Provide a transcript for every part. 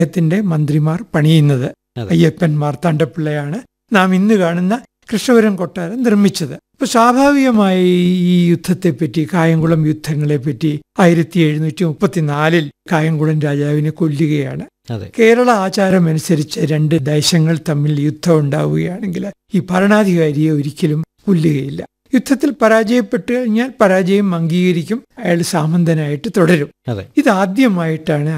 അദ്ദേഹത്തിന്റെ മന്ത്രിമാർ പണിയുന്നത്. അയ്യപ്പൻ മാർത്താണ്ഡപിള്ളയാണ് നാം ഇന്ന് കാണുന്ന കൃഷ്ണപുരം കൊട്ടാരം നിർമ്മിച്ചത്. അപ്പൊ സ്വാഭാവികമായി ഈ യുദ്ധത്തെപ്പറ്റി, കായംകുളം യുദ്ധങ്ങളെപ്പറ്റി 1734 കായംകുളം രാജാവിനെ കൊല്ലുകയാണ്. കേരള ആചാരം അനുസരിച്ച് രണ്ട് ദേശങ്ങൾ തമ്മിൽ യുദ്ധം ഉണ്ടാവുകയാണെങ്കിൽ ഈ ഭരണാധികാരിയെ ഒരിക്കലും കൊല്ലുകയില്ല. യുദ്ധത്തിൽ പരാജയപ്പെട്ടു കഴിഞ്ഞാൽ പരാജയം അംഗീകരിക്കും, അയാൾ സാമന്തനായിട്ട് തുടരും. ഇതാദ്യമായിട്ടാണ്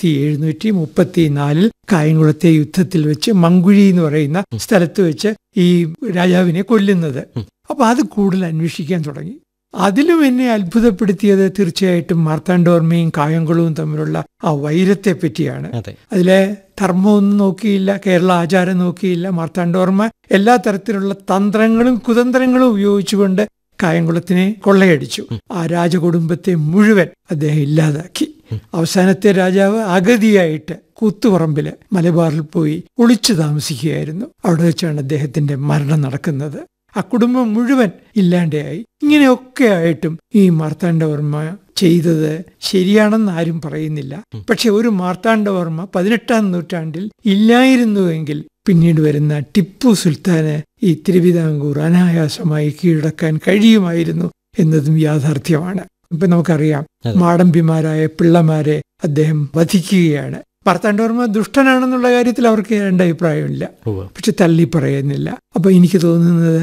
1734 കായംകുളത്തെ യുദ്ധത്തിൽ വെച്ച് മങ്കുഴി എന്ന് പറയുന്ന സ്ഥലത്ത് വെച്ച് ഈ രാജാവിനെ കൊല്ലുന്നത്. അപ്പൊ അത് കൂടുതൽ അന്വേഷിക്കാൻ തുടങ്ങി. അതിലും എന്നെ അത്ഭുതപ്പെടുത്തിയത് തീർച്ചയായിട്ടും മാർത്താണ്ഡവർമ്മയും കായംകുളവും തമ്മിലുള്ള ആ വൈരത്തെ പറ്റിയാണ്. അതിലെ ധർമ്മമൊന്നും നോക്കിയില്ല, കേരള ആചാരം നോക്കിയില്ല. മാർത്താണ്ഡവർമ്മ എല്ലാ തരത്തിലുള്ള തന്ത്രങ്ങളും കുതന്ത്രങ്ങളും ഉപയോഗിച്ചുകൊണ്ട് കായംകുളത്തിനെ കൊള്ളയടിച്ചു. ആ രാജകുടുംബത്തെ മുഴുവൻ അദ്ദേഹം ഇല്ലാതാക്കി. അവസാനത്തെ രാജാവ് അഗതിയായിട്ട് കൂത്തുപറമ്പില് മലബാറിൽ പോയി ഒളിച്ചു താമസിക്കുകയായിരുന്നു. അവിടെ വെച്ചാണ് അദ്ദേഹത്തിന്റെ മരണം നടക്കുന്നത്. ആ കുടുംബം മുഴുവൻ ഇല്ലാണ്ടായി. ഇങ്ങനെയൊക്കെ ആയിട്ടും ഈ മാർത്താണ്ഡവർമ്മ ചെയ്തത് ശരിയാണെന്ന് ആരും പറയുന്നില്ല. പക്ഷെ ഒരു മാർത്താണ്ഡവർമ്മ 18ാം നൂറ്റാണ്ടിൽ ഇല്ലായിരുന്നുവെങ്കിൽ പിന്നീട് വരുന്ന ടിപ്പു സുൽത്താന് ഈ തിരുവിതാംകൂർ അനായാസമായി കീഴടക്കാൻ കഴിയുമായിരുന്നു എന്നതും യാഥാർത്ഥ്യമാണ്. ഇപ്പൊ നമുക്കറിയാം, മാടമ്പിമാരായ പിള്ളമാരെ അദ്ദേഹം വധിക്കുകയാണ്. മാർത്താണ്ഡവർമ്മ ദുഷ്ടനാണെന്നുള്ള കാര്യത്തിൽ അവർക്ക് രണ്ട് അഭിപ്രായമില്ല, പക്ഷെ തള്ളി പറയുന്നില്ല. അപ്പൊ എനിക്ക് തോന്നുന്നത്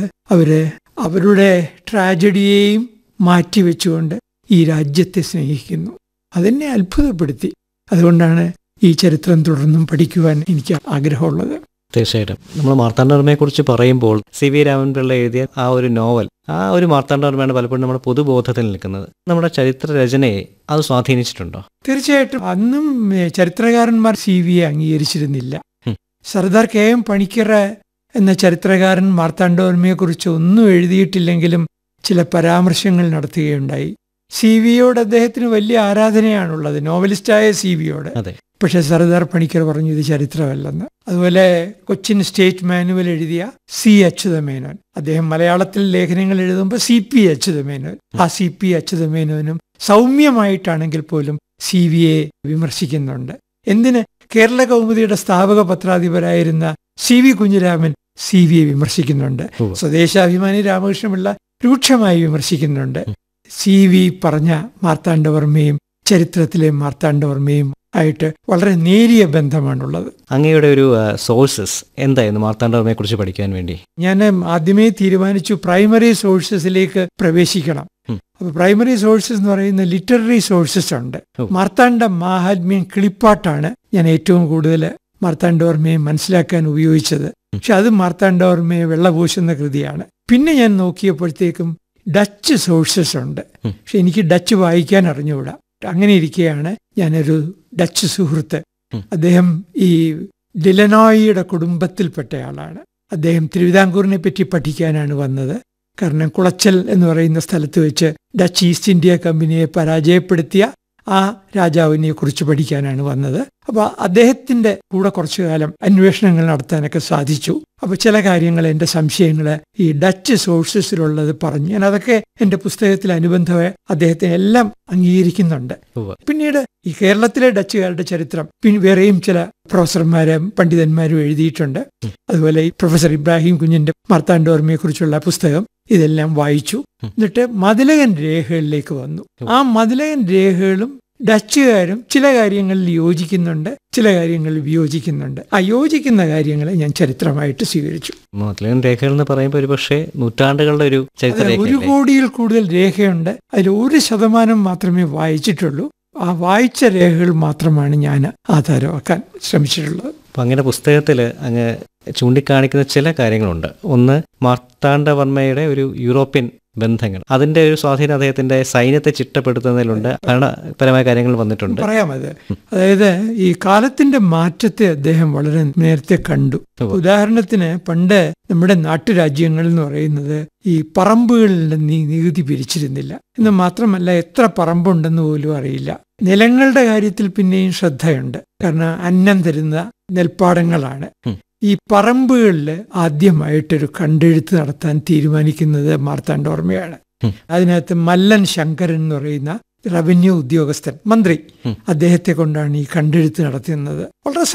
അവരുടെ ട്രാജഡിയെയും മാറ്റിവെച്ചുകൊണ്ട് ഈ രാജ്യത്തെ സ്നേഹിക്കുന്നു. അതെന്നെ അത്ഭുതപ്പെടുത്തി. അതുകൊണ്ടാണ് ഈ ചരിത്രം തുടർന്നും പഠിക്കുവാൻ എനിക്ക് ആഗ്രഹമുള്ളത്. തീർച്ചയായിട്ടും നമ്മൾ മാർത്താണ്ഡവർമ്മയെ കുറിച്ച് പറയുമ്പോൾ സി വി രാമൻപിള്ള എഴുതിയ ആ ഒരു നോവൽ, ആ ഒരു മാർത്താണ്ഡവർമ്മയാണ് പലപ്പോഴും നമ്മുടെ പൊതുബോധത്തിൽ നിൽക്കുന്നത്. നമ്മുടെ ചരിത്ര രചനയെ അത് സ്വാധീനിച്ചിട്ടുണ്ടോ? തീർച്ചയായിട്ടും. അന്നും ചരിത്രകാരന്മാർ C വിയെ അംഗീകരിച്ചിരുന്നില്ല. Sardar K M Panicker എന്ന ചരിത്രകാരൻ മാർത്താണ്ഡവർമ്മയെ കുറിച്ച് ഒന്നും എഴുതിയിട്ടില്ലെങ്കിലും ചില പരാമർശങ്ങൾ നടത്തുകയുണ്ടായി. സി വിയോട് അദ്ദേഹത്തിന് വലിയ ആരാധനയാണുള്ളത്, നോവലിസ്റ്റായ സി വിയോട്. പക്ഷെ സർദാർ പണിക്കർ പറഞ്ഞു ഇത് ചരിത്രമല്ലെന്ന്. അതുപോലെ കൊച്ചിൻ സ്റ്റേറ്റ് മാനുവൽ എഴുതിയ സി അച്യുതമേനോൻ, അദ്ദേഹം മലയാളത്തിൽ ലേഖനങ്ങൾ എഴുതുമ്പോൾ സി പി അച്യുതമേനോൻ, ആ സി പി അച്യുതമേനോനും സൗമ്യമായിട്ടാണെങ്കിൽ പോലും സി വിയെ വിമർശിക്കുന്നുണ്ട്. എന്തിന്? കേരള കൗമുദിയുടെ സ്ഥാപക പത്രാധിപരായിരുന്ന C V Kunhiraman C വിയെ വിമർശിക്കുന്നുണ്ട്. Swadeshabhimani Ramakrishna Pillai രൂക്ഷമായി വിമർശിക്കുന്നുണ്ട്. സി വി പറഞ്ഞ മാർത്താണ്ഡവർമ്മയും ചരിത്രത്തിലെ മാർത്താണ്ഡവർമ്മയും ആയിട്ട് വളരെ നേരിയ ബന്ധമാണുള്ളത്. അങ്ങയുടെ ഒരു സോഴ്സസ് എന്തായിരുന്നു മാർത്താണ്ഡവർമ്മയെ കുറിച്ച് പഠിക്കാൻ വേണ്ടി? ഞാൻ ആദ്യമേ തീരുമാനിച്ചു പ്രൈമറി സോഴ്സസിലേക്ക് പ്രവേശിക്കണം. അപ്പൊ പ്രൈമറി സോഴ്സസ് എന്ന് പറയുന്ന ലിറ്റററി സോഴ്സസ് ഉണ്ട്. മാർത്താണ്ഡ മാഹാത്മ്യം കിളിപ്പാട്ടാണ് ഞാൻ ഏറ്റവും കൂടുതൽ മാർത്താണ്ഡവർമ്മയെ മനസ്സിലാക്കാൻ ഉപയോഗിച്ചത്. പക്ഷെ അത് മാർത്താണ്ഡവർമ്മയെ വെള്ളപൂശുന്ന കൃതിയാണ്. പിന്നെ ഞാൻ നോക്കിയപ്പോഴത്തേക്കും ഡച്ച് സോഴ്സസ് ഉണ്ട്. പക്ഷെ എനിക്ക് ഡച്ച് വായിക്കാൻ അറിഞ്ഞുകൂടാ. അങ്ങനെ ഇരിക്കെയാണ് ഞാനൊരു ഡച്ച് സുഹൃത്ത്, അദ്ദേഹം ഈ ഡിലനോയിയുടെ കുടുംബത്തിൽപ്പെട്ടയാളാണ്. അദ്ദേഹം തിരുവിതാംകൂറിനെ പറ്റി പഠിക്കാനാണ് വന്നത്. കാരണം കുളച്ചൽ എന്ന് പറയുന്ന സ്ഥലത്ത് വെച്ച് ഡച്ച് ഈസ്റ്റ് ഇന്ത്യ കമ്പനിയെ പരാജയപ്പെടുത്തിയ ആ രാജാവിനെ കുറിച്ച് പഠിക്കാനാണ് വന്നത്. അപ്പൊ അദ്ദേഹത്തിന്റെ കൂടെ കുറച്ചു കാലം അന്വേഷണങ്ങൾ നടത്താനൊക്കെ സാധിച്ചു. അപ്പൊ ചില കാര്യങ്ങൾ, എന്റെ സംശയങ്ങൾ ഈ ഡച്ച് സോഴ്സസിലുള്ളത് പറഞ്ഞു. ഞാൻ അതൊക്കെ എന്റെ പുസ്തകത്തിൽ അനുബന്ധമായി അദ്ദേഹത്തെ എല്ലാം അംഗീകരിക്കുന്നുണ്ട്. പിന്നീട് ഈ കേരളത്തിലെ ഡച്ചുകാരുടെ ചരിത്രം പിന്നെ വേറെയും ചില പ്രൊഫസർമാരും പണ്ഡിതന്മാരും എഴുതിയിട്ടുണ്ട്. അതുപോലെ ഈ പ്രൊഫസർ ഇബ്രാഹിം കുഞ്ഞിന്റെ മാർത്താണ്ഡവർമ്മയെ കുറിച്ചുള്ള പുസ്തകം ഇതെല്ലാം വായിച്ചു. എന്നിട്ട് മതിലകൻ രേഖകളിലേക്ക് വന്നു. ആ മതിലകൻ രേഖകളും ഡച്ചുകാരും ചില കാര്യങ്ങളിൽ യോജിക്കുന്നുണ്ട്, ചില കാര്യങ്ങളിൽ വിയോജിക്കുന്നുണ്ട്. ആ യോജിക്കുന്ന കാര്യങ്ങളെ ഞാൻ ചരിത്രമായിട്ട് സ്വീകരിച്ചു. മതിലകൻ രേഖകൾ എന്ന് പറയുമ്പോൾ ഒരു പക്ഷേ നൂറ്റാണ്ടുകളുടെ ഒരു ചരിത്ര 1 കോടിയിൽ കൂടുതൽ രേഖയുണ്ട്. അതിൽ 1% മാത്രമേ വായിച്ചിട്ടുള്ളൂ. ആ വായിച്ച രേഖകൾ മാത്രമാണ് ഞാൻ ആധാരമാക്കാൻ ശ്രമിച്ചിട്ടുള്ളത്. അപ്പം അങ്ങനെ പുസ്തകത്തിൽ അങ്ങ് ചൂണ്ടിക്കാണിക്കുന്ന ചില കാര്യങ്ങളുണ്ട്. ഒന്ന്, മാർത്താണ്ഡവർമ്മയുടെ ഒരു യൂറോപ്യൻ ബന്ധങ്ങൾ, അതിന്റെ ഒരു സ്വാധീനം അദ്ദേഹത്തിന്റെ സൈന്യത്തെ ചിട്ടപ്പെടുത്തുന്നതിലുണ്ട്, ഭരണപരമായ കാര്യങ്ങൾ വന്നിട്ടുണ്ട്. പറയാം അത്. അതായത് ഈ കാലത്തിന്റെ മാറ്റത്തെ അദ്ദേഹം വളരെ നേരത്തെ കണ്ടു. ഉദാഹരണത്തിന് പണ്ട് നമ്മുടെ നാട്ടുരാജ്യങ്ങൾ എന്ന് പറയുന്നത് ഈ പറമ്പുകളിൽ നികുതി പിരിച്ചിരുന്നില്ല. എന്ന് മാത്രമല്ല എത്ര പറമ്പുണ്ടെന്ന് പോലും അറിയില്ല. നിലങ്ങളുടെ കാര്യത്തിൽ പിന്നെയും ശ്രദ്ധയുണ്ട്. കാരണം അന്നം തരുന്ന നെൽപ്പാടങ്ങളാണ്. ഈ പറമ്പുകളിൽ ആദ്യമായിട്ടൊരു കണ്ടെഴുത്ത് നടത്താൻ തീരുമാനിക്കുന്നത് മാർത്താണ്ഡവർമ്മയാണ്. അതിനകത്ത് മല്ലൻ ശങ്കരൻ എന്ന് പറയുന്ന റവന്യൂ ഉദ്യോഗസ്ഥൻ, മന്ത്രി, അദ്ദേഹത്തെ കൊണ്ടാണ് ഈ കണ്ടെഴുത്ത് നടത്തുന്നത്. വളരെ